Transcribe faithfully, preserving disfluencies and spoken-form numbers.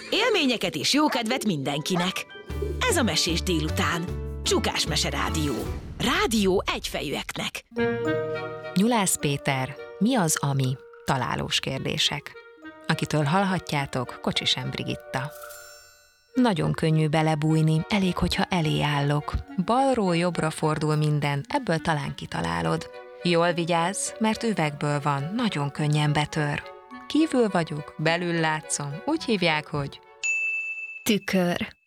Élményeket és jókedvet mindenkinek. Ez a Mesés délután. Csukás Mese Rádió. Rádió egyfejűeknek. Nyulász Péter, mi az, ami? Találós kérdések. Akitől hallhatjátok, Kocsisem Brigitta. Nagyon könnyű belebújni, elég, hogyha elé állok. Balról jobbra fordul minden, ebből talán kitalálod. Jól vigyázz, mert üvegből van, nagyon könnyen betör. Kívül vagyok, belül látszom, úgy hívják, hogy... Tükör.